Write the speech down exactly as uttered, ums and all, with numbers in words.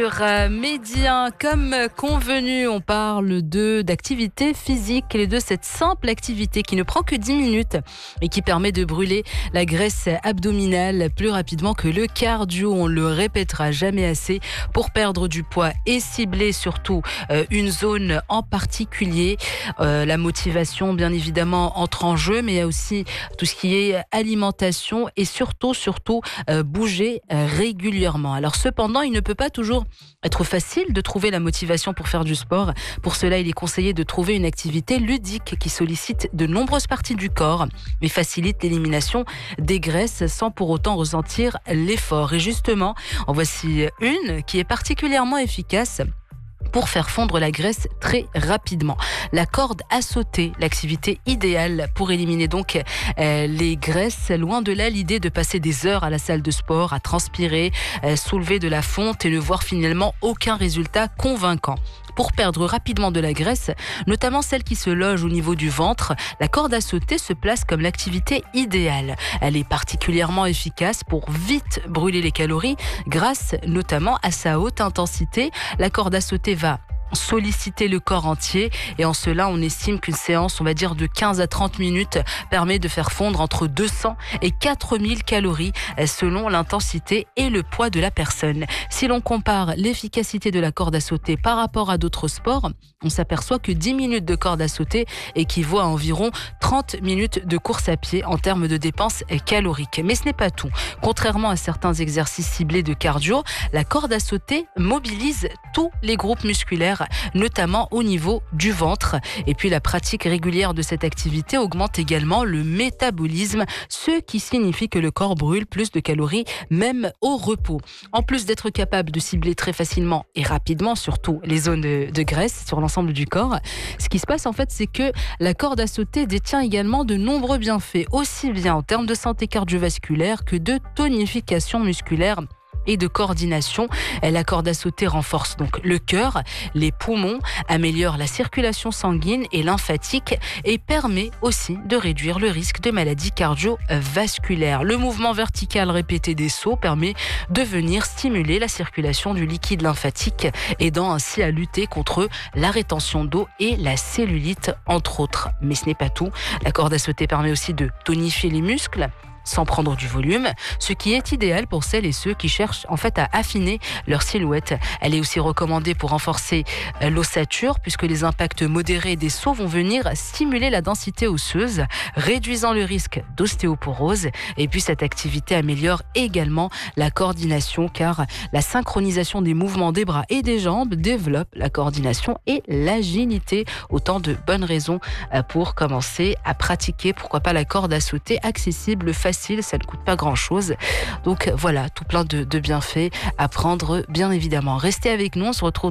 sur euh, Midi un. Comme convenu, on parle de d'activité physique et de cette simple activité qui ne prend que dix minutes et qui permet de brûler la graisse abdominale plus rapidement que le cardio. On le répétera jamais assez pour perdre du poids et cibler surtout euh, une zone en particulier. Euh, la motivation, bien évidemment, entre en jeu, mais il y a aussi tout ce qui est alimentation et surtout, surtout euh, bouger euh, régulièrement. Alors cependant, il ne peut pas toujours être facile de trouver la motivation pour faire du sport. Pour cela, il est conseillé de trouver une activité ludique qui sollicite de nombreuses parties du corps, mais facilite l'élimination des graisses sans pour autant ressentir l'effort. Et justement, en voici une qui est particulièrement efficace pour faire fondre la graisse très rapidement. La corde à sauter, l'activité idéale pour éliminer donc euh, les graisses. Loin de là l'idée de passer des heures à la salle de sport, à transpirer, euh, soulever de la fonte et ne voir finalement aucun résultat convaincant. Pour perdre rapidement de la graisse, notamment celle qui se loge au niveau du ventre, la corde à sauter se place comme l'activité idéale. Elle est particulièrement efficace pour vite brûler les calories grâce notamment à sa haute intensité. La corde à sauter va solliciter le corps entier et en cela on estime qu'une séance on va dire de quinze à trente minutes permet de faire fondre entre deux cents et quatre mille calories selon l'intensité et le poids de la personne. Si l'on compare l'efficacité de la corde à sauter par rapport à d'autres sports, on s'aperçoit que dix minutes de corde à sauter équivaut à environ trente minutes de course à pied en termes de dépenses caloriques. Mais ce n'est pas tout. Contrairement à certains exercices ciblés de cardio, la corde à sauter mobilise tous les groupes musculaires, notamment au niveau du ventre. Et puis la pratique régulière de cette activité augmente également le métabolisme, ce qui signifie que le corps brûle plus de calories même au repos. En plus d'être capable de cibler très facilement et rapidement surtout les zones de, de graisse sur l'ensemble du corps, ce qui se passe en fait c'est que la corde à sauter détient également de nombreux bienfaits, aussi bien en termes de santé cardiovasculaire que de tonification musculaire et de coordination. La corde à sauter renforce donc le cœur, les poumons, améliore la circulation sanguine et lymphatique et permet aussi de réduire le risque de maladies cardiovasculaires. Le mouvement vertical répété des sauts permet de venir stimuler la circulation du liquide lymphatique, aidant ainsi à lutter contre la rétention d'eau et la cellulite entre autres. Mais ce n'est pas tout. La corde à sauter permet aussi de tonifier les muscles sans prendre du volume, ce qui est idéal pour celles et ceux qui cherchent en fait à affiner leur silhouette. Elle est aussi recommandée pour renforcer l'ossature puisque les impacts modérés des sauts vont venir stimuler la densité osseuse, réduisant le risque d'ostéoporose. Et puis cette activité améliore également la coordination car la synchronisation des mouvements des bras et des jambes développe la coordination et l'agilité. Autant de bonnes raisons pour commencer à pratiquer, pourquoi pas la corde à sauter, accessible, facile, ça ne coûte pas grand-chose. Donc voilà, tout plein de, de bienfaits à prendre, bien évidemment. Restez avec nous, on se retrouve